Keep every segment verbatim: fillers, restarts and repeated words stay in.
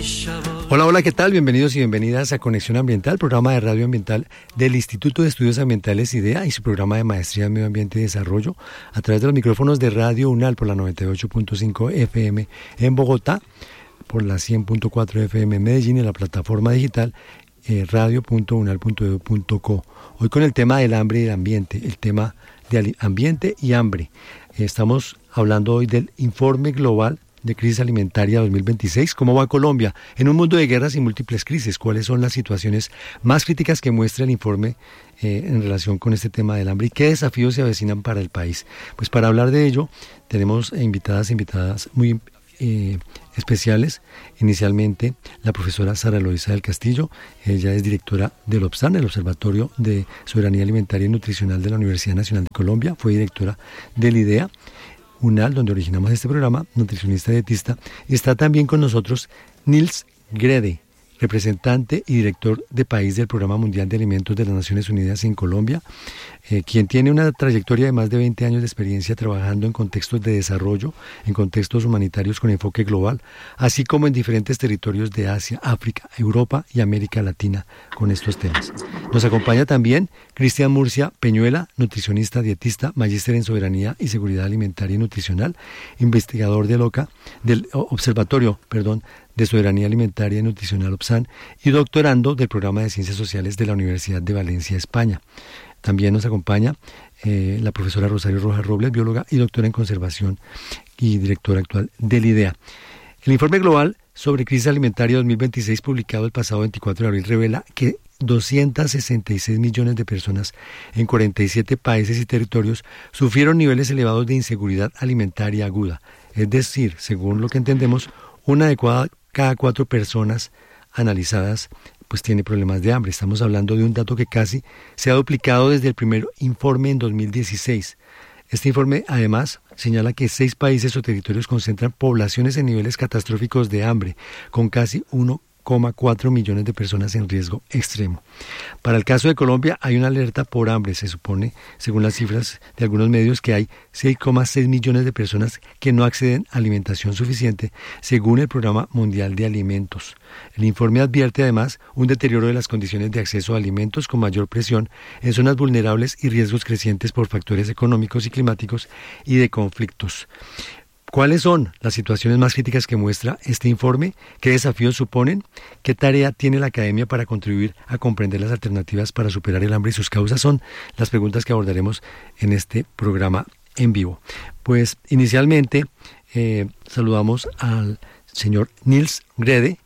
Hola, hola, ¿qué tal? Bienvenidos y bienvenidas a Conexión Ambiental, programa de radio ambiental del Instituto de Estudios Ambientales IDEA y su programa de Maestría en Medio Ambiente y Desarrollo a través de los micrófonos de Radio UNAL por la noventa y ocho punto cinco F M en Bogotá, por la cien punto cuatro F M en Medellín y en la plataforma digital eh, radio punto unal punto edu punto co. Hoy con el tema del hambre y el ambiente, el tema de ambiente y hambre. Eh, estamos hablando hoy del informe global de crisis alimentaria dos mil veintiséis. ¿Cómo va Colombia en un mundo de guerras y múltiples crisis? ¿Cuáles son las situaciones más críticas que muestra el informe eh, en relación con este tema del hambre? ¿Y qué desafíos se avecinan para el país? Pues para hablar de ello tenemos invitadas, invitadas muy eh, especiales. Inicialmente la profesora Sara Eloísa del Castillo. Ella es directora del OBSAN, el Observatorio de Soberanía Alimentaria y Nutricional de la Universidad Nacional de Colombia. Fue directora del IDEA UNAL, donde originamos este programa, nutricionista y dietista. Y está también con nosotros Nils Grede, representante y director de país del Programa Mundial de Alimentos de las Naciones Unidas en Colombia, eh, quien tiene una trayectoria de más de veinte años de experiencia trabajando en contextos de desarrollo, en contextos humanitarios con enfoque global, así como en diferentes territorios de Asia, África, Europa y América Latina con estos temas. Nos acompaña también Cristian Murcia Peñuela, nutricionista, dietista, magíster en Soberanía y Seguridad Alimentaria y Nutricional, investigador del, OCA, del Observatorio, perdón, de Soberanía Alimentaria y Nutricional OBSAN y doctorando del Programa de Ciencias Sociales de la Universidad de Valencia, España. También nos acompaña eh, la profesora Rosario Rojas Robles, bióloga y doctora en conservación y directora actual del IDEA. El informe global sobre crisis alimentaria dos mil veintiséis, publicado el pasado veinticuatro de abril, revela que doscientos sesenta y seis millones de personas en cuarenta y siete países y territorios sufrieron niveles elevados de inseguridad alimentaria aguda. Es decir, según lo que entendemos, una de cada cuatro personas analizadas pues tiene problemas de hambre. Estamos hablando de un dato que casi se ha duplicado desde el primer informe en dos mil dieciséis. Este informe además señala que seis países o territorios concentran poblaciones en niveles catastróficos de hambre, con casi uno coma cuatro millones de personas en riesgo extremo. Para el caso de Colombia hay una alerta por hambre. Se supone, según las cifras de algunos medios, que hay seis coma seis millones de personas que no acceden a alimentación suficiente, según el Programa Mundial de Alimentos. El informe advierte además un deterioro de las condiciones de acceso a alimentos con mayor presión en zonas vulnerables y riesgos crecientes por factores económicos y climáticos y de conflictos. ¿Cuáles son las situaciones más críticas que muestra este informe? ¿Qué desafíos suponen? ¿Qué tarea tiene la academia para contribuir a comprender las alternativas para superar el hambre y sus causas? Son las preguntas que abordaremos en este programa en vivo. Pues inicialmente eh, saludamos al señor Nils Grede,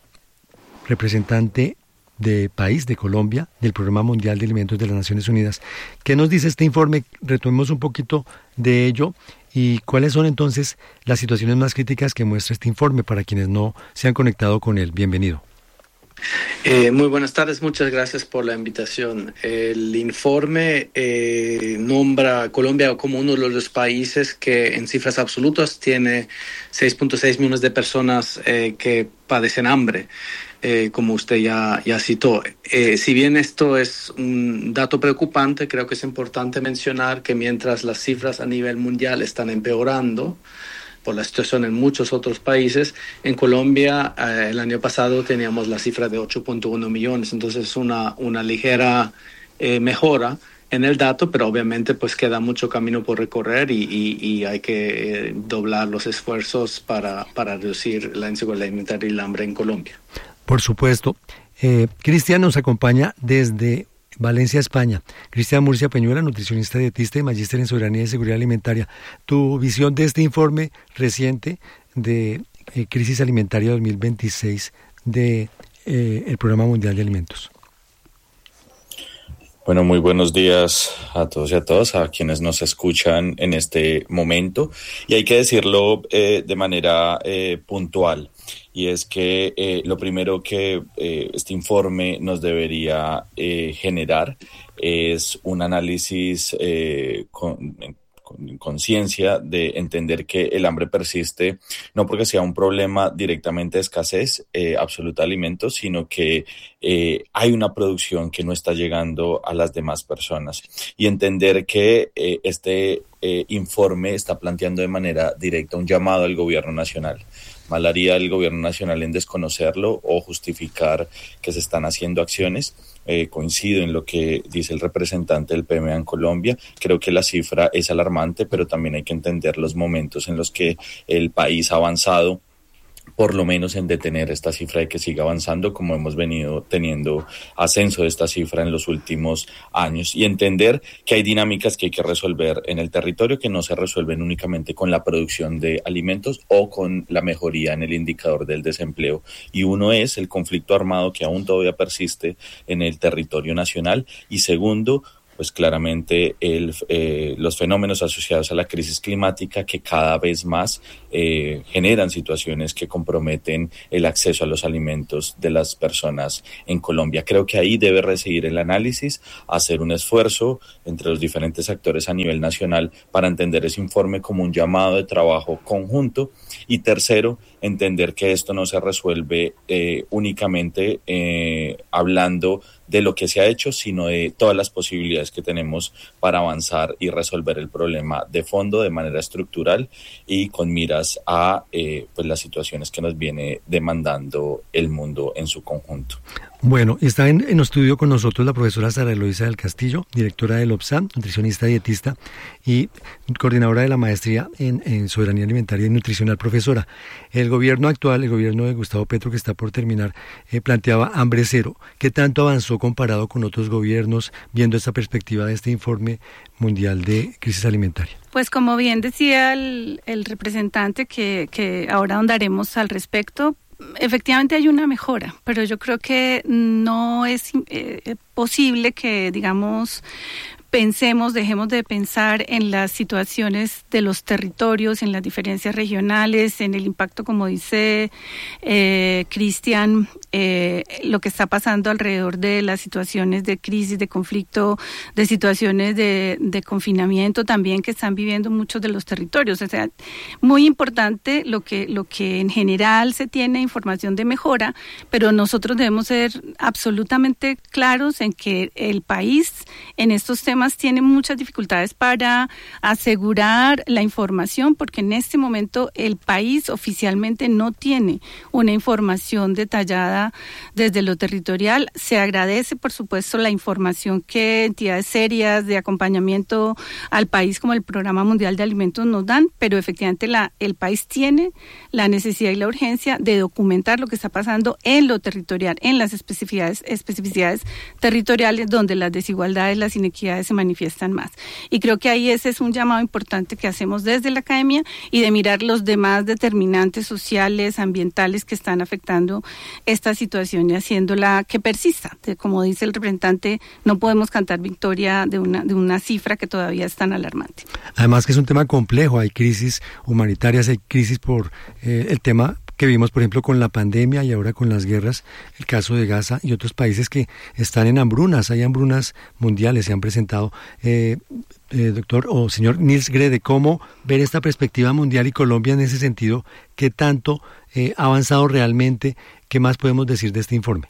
representante de país de Colombia, del Programa Mundial de Alimentos de las Naciones Unidas. ¿Qué nos dice este informe? Retomemos un poquito de ello. ¿Y cuáles son entonces las situaciones más críticas que muestra este informe para quienes no se han conectado con él? Bienvenido. Eh, muy buenas tardes, muchas gracias por la invitación. El informe eh, nombra a Colombia como uno de los países que en cifras absolutas tiene seis punto seis millones de personas eh, que padecen hambre. Eh, como usted ya, ya citó. Eh, si bien esto es un dato preocupante, creo que es importante mencionar que mientras las cifras a nivel mundial están empeorando por la situación en muchos otros países, en Colombia eh, el año pasado teníamos la cifra de ocho punto uno millones, entonces es una, una ligera eh, mejora en el dato, pero obviamente pues queda mucho camino por recorrer y, y, y hay que eh, doblar los esfuerzos para, para reducir la inseguridad alimentaria y el hambre en Colombia. Por supuesto. Eh, Cristian nos acompaña desde Valencia, España. Cristian Murcia Peñuela, nutricionista, dietista y magíster en Soberanía y Seguridad Alimentaria. Tu visión de este informe reciente de eh, crisis alimentaria dos mil veintiséis de eh, el Programa Mundial de Alimentos. Bueno, muy buenos días a todos y a todas, a quienes nos escuchan en este momento. Y hay que decirlo eh, de manera eh, puntual. Y es que eh, lo primero que eh, este informe nos debería eh, generar es un análisis eh, con, con conciencia de entender que el hambre persiste, no porque sea un problema directamente de escasez eh, absoluta de alimentos, sino que eh, hay una producción que no está llegando a las demás personas. Y entender que eh, este eh, informe está planteando de manera directa un llamado al gobierno nacional Mal haría el gobierno nacional en desconocerlo o justificar que se están haciendo acciones. Eh, coincido en lo que dice el representante del P M A en Colombia. Creo que la cifra es alarmante, pero también hay que entender los momentos en los que el país ha avanzado, por lo menos en detener esta cifra de que siga avanzando, como hemos venido teniendo ascenso de esta cifra en los últimos años, y entender que hay dinámicas que hay que resolver en el territorio que no se resuelven únicamente con la producción de alimentos o con la mejoría en el indicador del desempleo. Y uno es el conflicto armado que aún todavía persiste en el territorio nacional, y segundo, pues claramente el, eh, los fenómenos asociados a la crisis climática que cada vez más eh, generan situaciones que comprometen el acceso a los alimentos de las personas en Colombia. Creo que ahí debe residir el análisis, hacer un esfuerzo entre los diferentes actores a nivel nacional para entender ese informe como un llamado de trabajo conjunto, y tercero, entender que esto no se resuelve eh, únicamente eh, hablando de lo que se ha hecho, sino de todas las posibilidades que tenemos para avanzar y resolver el problema de fondo de manera estructural y con miras a eh, pues las situaciones que nos viene demandando el mundo en su conjunto. Bueno, está en, en estudio con nosotros la profesora Sara Eloisa del Castillo, directora del OPSAM, nutricionista dietista y coordinadora de la maestría en, en soberanía alimentaria y nutricional. Profesora, el gobierno actual, el gobierno de Gustavo Petro, que está por terminar, eh, planteaba hambre cero. ¿Qué tanto avanzó comparado con otros gobiernos, viendo esta perspectiva de este informe mundial de crisis alimentaria? Pues como bien decía el, el representante, que, que ahora ahondaremos al respecto, efectivamente hay una mejora, pero yo creo que no es eh, posible que, digamos, pensemos, dejemos de pensar en las situaciones de los territorios, en las diferencias regionales, en el impacto, como dice eh, Cristian, eh, lo que está pasando alrededor de las situaciones de crisis, de conflicto, de situaciones de, de confinamiento también que están viviendo muchos de los territorios. O sea, muy importante lo que, lo que en general se tiene información de mejora, pero nosotros debemos ser absolutamente claros en que el país en estos temas tiene muchas dificultades para asegurar la información, porque en este momento el país oficialmente no tiene una información detallada desde lo territorial. Se agradece, por supuesto, la información que entidades serias de acompañamiento al país como el Programa Mundial de Alimentos nos dan, pero efectivamente la, el país tiene la necesidad y la urgencia de documentar lo que está pasando en lo territorial, en las especificidades, especificidades territoriales donde las desigualdades, las inequidades se manifiestan más. Y creo que ahí ese es un llamado importante que hacemos desde la academia, y de mirar los demás determinantes sociales, ambientales que están afectando esta situación y haciéndola que persista. Como dice el representante, no podemos cantar victoria de una, de una cifra que todavía es tan alarmante. Además que es un tema complejo, hay crisis humanitarias, hay crisis por eh, el tema que vimos, por ejemplo, con la pandemia y ahora con las guerras, el caso de Gaza y otros países que están en hambrunas, hay hambrunas mundiales, se han presentado. Eh, eh, doctor o señor Nils Grede, ¿cómo ver esta perspectiva mundial y Colombia en ese sentido? ¿Qué tanto eh, ha avanzado realmente? ¿Qué más podemos decir de este informe?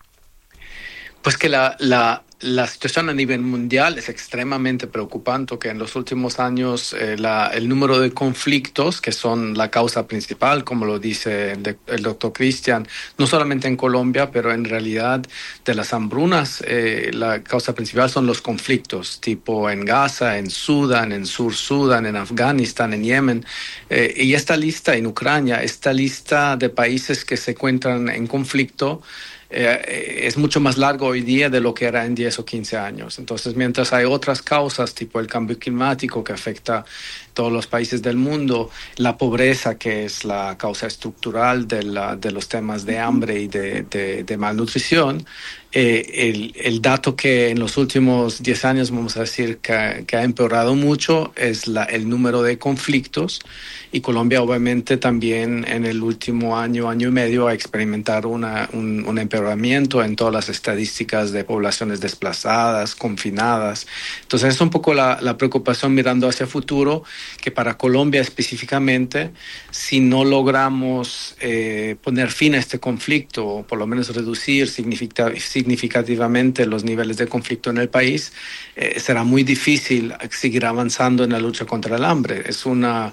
Pues que la, la, la situación a nivel mundial es extremadamente preocupante, que en los últimos años eh, la, el número de conflictos, que son la causa principal, como lo dice el, el doctor Cristian, no solamente en Colombia, pero en realidad de las hambrunas, eh, la causa principal son los conflictos, tipo en Gaza, en Sudán, en Sur Sudán, en Afganistán, en Yemen. Eh, y esta lista, en Ucrania, esta lista de países que se encuentran en conflicto, Eh, es mucho más largo hoy día de lo que era en diez o quince años. Entonces, mientras hay otras causas, tipo el cambio climático que afecta a todos los países del mundo, la pobreza, que es la causa estructural de, la, de los temas de hambre y de, de, de malnutrición, eh, el, el dato que en los últimos diez años, vamos a decir, que, que ha empeorado mucho es la, el número de conflictos, y Colombia obviamente también en el último año, año y medio ha experimentado una, un, un empeoramiento en todas las estadísticas de poblaciones desplazadas, confinadas. Entonces es un poco la, la preocupación mirando hacia el futuro, que para Colombia específicamente, si no logramos eh, poner fin a este conflicto, o por lo menos reducir significa, significativamente los niveles de conflicto en el país, eh, será muy difícil seguir avanzando en la lucha contra el hambre. Es una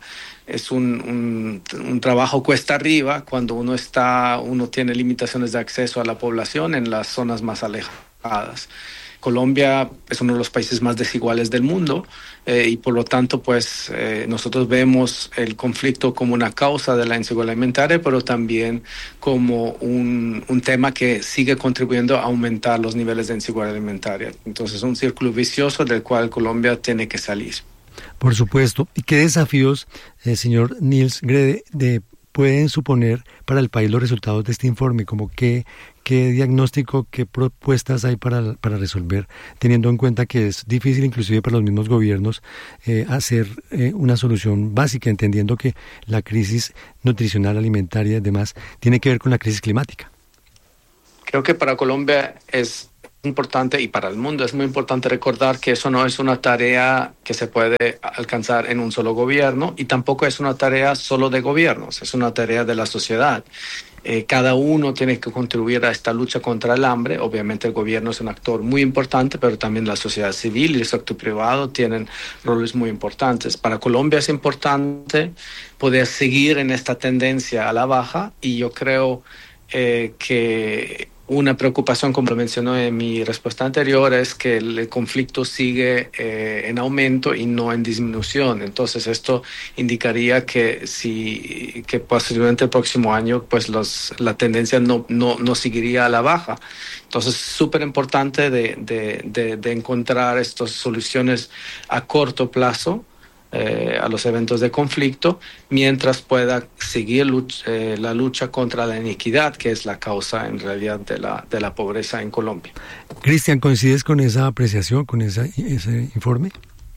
es un, un, un trabajo cuesta arriba cuando uno está, uno tiene limitaciones de acceso a la población en las zonas más alejadas. Colombia es uno de los países más desiguales del mundo eh, y por lo tanto pues eh, nosotros vemos el conflicto como una causa de la inseguridad alimentaria, pero también como un, un tema que sigue contribuyendo a aumentar los niveles de inseguridad alimentaria. Entonces es un círculo vicioso del cual Colombia tiene que salir. Por supuesto. ¿Y qué desafíos, eh, señor Niels Grede, de, pueden suponer para el país los resultados de este informe? Como qué, qué diagnóstico, qué propuestas hay para, para resolver, teniendo en cuenta que es difícil inclusive para los mismos gobiernos eh, hacer eh, una solución básica, entendiendo que la crisis nutricional, alimentaria y demás tiene que ver con la crisis climática. Creo que para Colombia es importante y para el mundo es muy importante recordar que eso no es una tarea que se puede alcanzar en un solo gobierno y tampoco es una tarea solo de gobiernos, es una tarea de la sociedad. Eh, cada uno tiene que contribuir a esta lucha contra el hambre. Obviamente el gobierno es un actor muy importante, pero también la sociedad civil y el sector privado tienen roles muy importantes. Para Colombia es importante poder seguir en esta tendencia a la baja y yo creo eh, que una preocupación, como lo mencionó en mi respuesta anterior, es que el conflicto sigue eh, en aumento y no en disminución. Entonces esto indicaría que si que posiblemente el próximo año pues los, la tendencia no, no, no seguiría a la baja. Entonces es súper importante de, de, de, de encontrar estas soluciones a corto plazo Eh, a los eventos de conflicto, mientras pueda seguir luch, eh, la lucha contra la inequidad, que es la causa en realidad de la, de la pobreza en Colombia. Cristian, ¿coincides con esa apreciación, con esa, ese informe?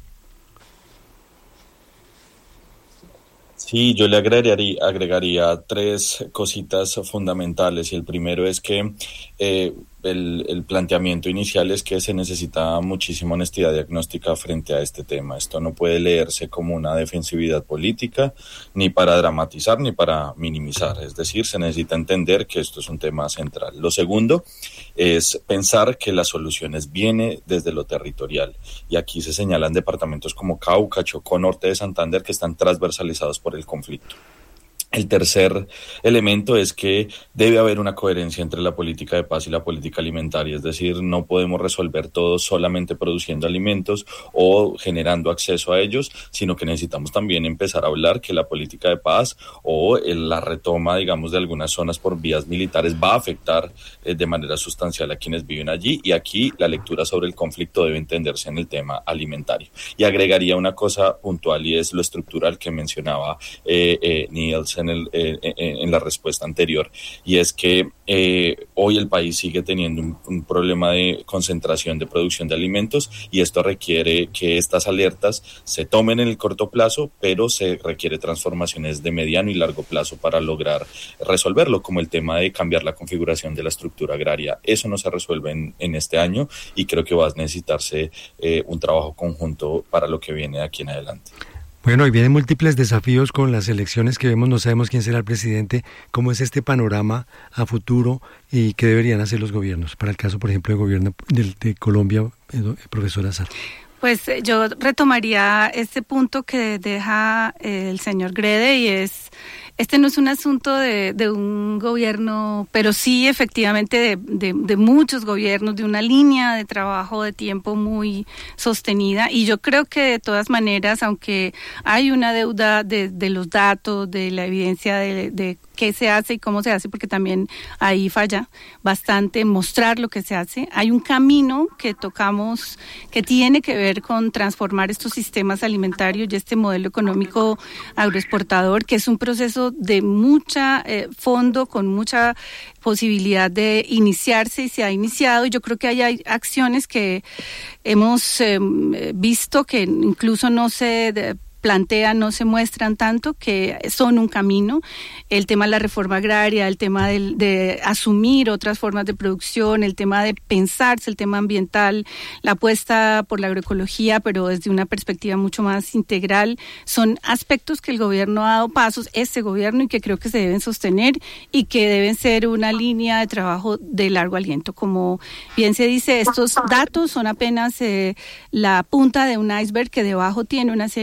Sí, yo le agregaría, agregaría tres cositas fundamentales y el primero es que eh, el, el planteamiento inicial es que se necesita muchísima honestidad diagnóstica frente a este tema. Esto no puede leerse como una defensividad política, ni para dramatizar, ni para minimizar. Es decir, se necesita entender que esto es un tema central. Lo segundo es pensar que las soluciones vienen desde lo territorial. Y aquí se señalan departamentos como Cauca, Chocó, Norte de Santander, que están transversalizados por el conflicto. El tercer elemento es que debe haber una coherencia entre la política de paz y la política alimentaria, es decir, no podemos resolver todo solamente produciendo alimentos o generando acceso a ellos, sino que necesitamos también empezar a hablar que la política de paz o la retoma, digamos, de algunas zonas por vías militares va a afectar eh, de manera sustancial a quienes viven allí, y aquí la lectura sobre el conflicto debe entenderse en el tema alimentario. Y agregaría una cosa puntual y es lo estructural que mencionaba eh, eh, Niels en, el, eh, en la respuesta anterior, y es que eh, hoy el país sigue teniendo un, un problema de concentración de producción de alimentos, y esto requiere que estas alertas se tomen en el corto plazo, pero se requiere transformaciones de mediano y largo plazo para lograr resolverlo, como el tema de cambiar la configuración de la estructura agraria. Eso no se resuelve en, en este año y creo que va a necesitarse eh, un trabajo conjunto para lo que viene de aquí en adelante. Bueno, y vienen múltiples desafíos con las elecciones que vemos, no sabemos quién será el presidente, cómo es este panorama a futuro y qué deberían hacer los gobiernos. Para el caso, por ejemplo, del gobierno de, de Colombia, eh, profesor Azar. Pues eh, yo retomaría este punto que deja eh, el señor Grede, y es, este no es un asunto de, de un gobierno, pero sí efectivamente de, de, de muchos gobiernos, de una línea de trabajo de tiempo muy sostenida, y yo creo que de todas maneras, aunque hay una deuda de, de los datos, de la evidencia de, de qué se hace y cómo se hace, porque también ahí falla bastante mostrar lo que se hace, hay un camino que tocamos que tiene que ver con transformar estos sistemas alimentarios y este modelo económico agroexportador, que es un proceso de mucha eh, fondo, con mucha posibilidad de iniciarse, y se ha iniciado, y yo creo que hay, hay acciones que hemos eh, visto que incluso no se de, plantean, no se muestran tanto, que son un camino. El tema de la reforma agraria, el tema de, de asumir otras formas de producción, el tema de pensarse, el tema ambiental, la apuesta por la agroecología, pero desde una perspectiva mucho más integral, son aspectos que el gobierno ha dado pasos, este gobierno, y que creo que se deben sostener y que deben ser una línea de trabajo de largo aliento. Como bien se dice, estos datos son apenas eh, la punta de un iceberg que debajo tiene una serie de situaciones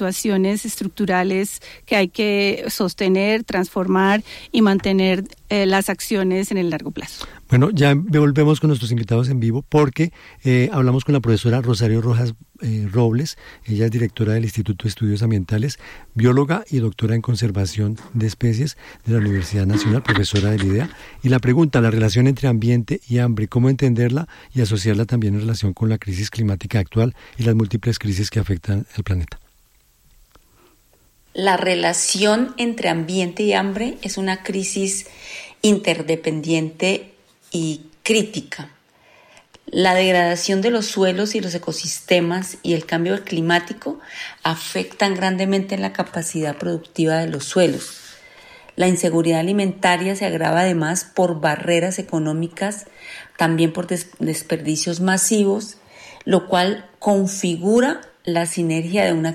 situaciones estructurales que hay que sostener, transformar y mantener eh, las acciones en el largo plazo. Bueno, ya volvemos con nuestros invitados en vivo porque eh, hablamos con la profesora Rosario Rojas eh, Robles. Ella es directora del Instituto de Estudios Ambientales, bióloga y doctora en conservación de especies de la Universidad Nacional, profesora del IDEA. Y la pregunta, la relación entre ambiente y hambre, cómo entenderla y asociarla también en relación con la crisis climática actual y las múltiples crisis que afectan al planeta. La relación entre ambiente y hambre es una crisis interdependiente y crítica. La degradación de los suelos y los ecosistemas y el cambio climático afectan grandemente la capacidad productiva de los suelos. La inseguridad alimentaria se agrava además por barreras económicas, también por des- desperdicios masivos, lo cual configura la sinergia de una